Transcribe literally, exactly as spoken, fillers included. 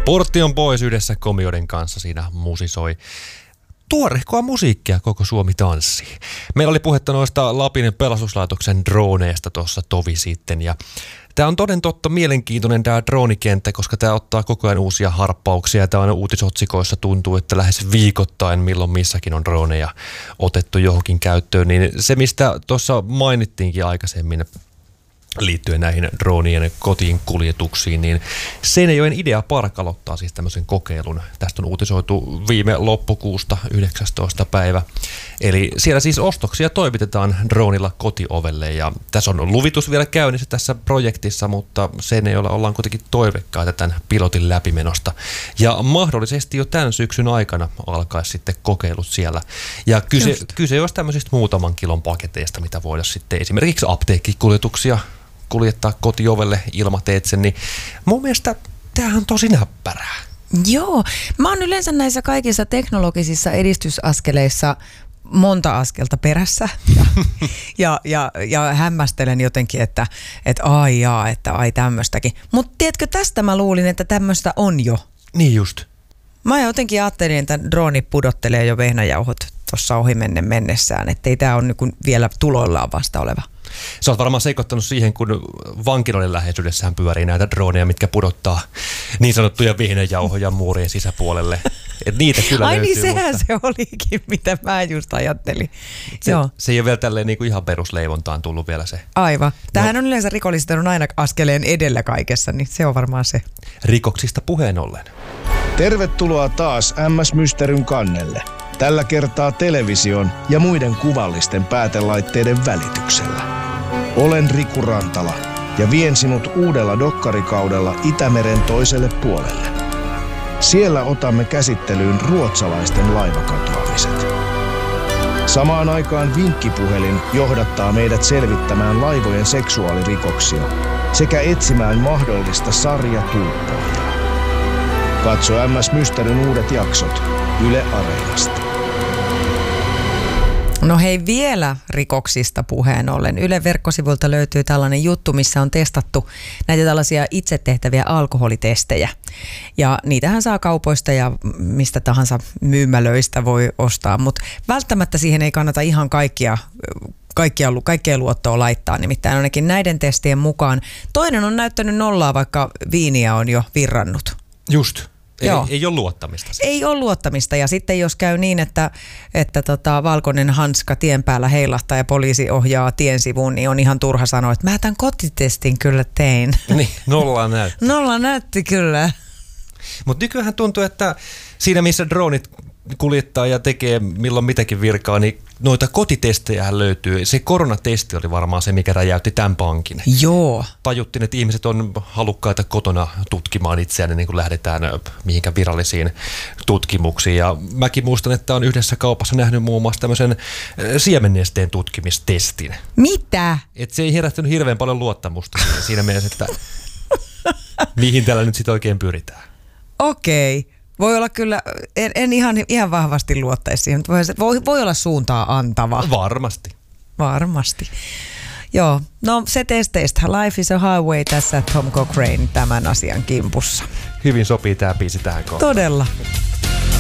Portti on pois yhdessä Komioiden kanssa, siinä musisoi tuorehkoa musiikkia Koko Suomi tanssii. Meillä oli puhetta noista Lapin pelastuslaitoksen droneista tuossa tovi sitten ja tämä on toden totta mielenkiintoinen tämä droonikenttä, koska tämä ottaa koko ajan uusia harppauksia. Tämä on uutisotsikoissa tuntuu, että lähes viikoittain milloin missäkin on droneja otettu johonkin käyttöön. Niin se, mistä tuossa mainittiinkin aikaisemmin liittyen näihin droonien kotiin kuljetuksiin, niin Seinäjoen Idea Park aloittaa siis tämmöisen kokeilun. Tästä on uutisoitu viime loppukuusta yhdeksästoista päivä. Eli siellä siis ostoksia toimitetaan droonilla kotiovelle ja tässä on luvitus vielä käynnissä tässä projektissa, mutta Seinäjoella ollaan kuitenkin toiveikkaita tämän pilotin läpimenosta. Ja mahdollisesti jo tämän syksyn aikana alkaisi sitten kokeilut siellä. Ja kyse, kyse olisi tämmöisistä muutaman kilon paketeista, mitä voidaan sitten esimerkiksi apteekkikuljetuksia kuljettaa kotiovelle ilmateitse, niin mun mielestä tämähän on tosi näppärää. Joo, mä oon yleensä näissä kaikissa teknologisissa edistysaskeleissa monta askelta perässä ja, ja, ja, ja hämmästelen jotenkin, että, että ai jaa, että ai tämmöistäkin. Mutta tiedätkö, tästä mä luulin, että tämmöistä on jo. Niin just. Mä jotenkin ajattelin, että drooni pudottelee jo vehnäjauhot tuossa ohi menne mennessään, ettei tää ole niin vielä tuloillaan vasta oleva. Sä oot varmaan sekoittanut siihen, kun vankiloiden läheisyydessään pyörii näitä droneja, mitkä pudottaa niin sanottuja vehnäjauhoja muurien sisäpuolelle. Et niitä kyllä ai löytyy. Ai niin, sehän mutta se olikin, mitä mä just ajattelin. Se, Joo. se ei ole vielä tälleen niin kuin ihan perusleivontaan tullut vielä se. Aivan. Tähän no. on yleensä rikolliset on aina askeleen edellä kaikessa, niin se on varmaan se. Rikoksista puheen ollen. Tervetuloa taas M S Mysteryn kannelle. Tällä kertaa television ja muiden kuvallisten päätelaitteiden välityksellä. Olen Riku Rantala ja vien sinut uudella dokkarikaudella Itämeren toiselle puolelle. Siellä otamme käsittelyyn ruotsalaisten laivakatoamiset. Samaan aikaan vinkkipuhelin johdattaa meidät selvittämään laivojen seksuaalirikoksia sekä etsimään mahdollista sarjatulppaajaa. Katso M S Mysteryn uudet jaksot Yle Areenasta. No hei, vielä rikoksista puheen ollen. Yle verkkosivuilta löytyy tällainen juttu, missä on testattu näitä tällaisia itse tehtäviä alkoholitestejä. Ja niitähän saa kaupoista ja mistä tahansa myymälöistä voi ostaa, mutta välttämättä siihen ei kannata ihan kaikkia Kaikkia, kaikkea luottoa laittaa, nimittäin ainakin näiden testien mukaan. Toinen on näyttänyt nollaa, vaikka viiniä on jo virrannut. Just. Ei, Joo. ei ole luottamista. Siis. Ei ole luottamista ja sitten jos käy niin, että, että tota, valkoinen hanska tien päällä heilahtaa ja poliisi ohjaa tien sivuun, niin on ihan turha sanoa, että mä tämän kotitestin kyllä tein. Niin, nolla näytti. Nolla näytti kyllä. Mutta nykyään tuntuu, että siinä missä dronit kuljettaa ja tekee milloin mitäkin virkaa, niin noita kotitestejä löytyy. Se koronatesti oli varmaan se, mikä räjäytti tämän pankin. Joo. Tajuttiin, että ihmiset on halukkaita kotona tutkimaan itseään, niin kuin lähdetään mihinkään virallisiin tutkimuksiin. Ja mäkin muistan, että on yhdessä kaupassa nähnyt muun muassa tämmöisen siemennesteen tutkimistestin. Mitä? Et se ei herättänyt hirveän paljon luottamusta siinä mielessä, että mihin tällä nyt sitten oikein pyritään. Okei. Voi olla kyllä, en, en ihan, ihan vahvasti luottaisi siihen, mutta voi, voi olla suuntaa antava. Varmasti. Varmasti. Joo, no se testeistä. Life is a highway tässä Tom Cochrane tämän asian kimpussa. Hyvin sopii tämä biisi tähän kohtaan. Todella.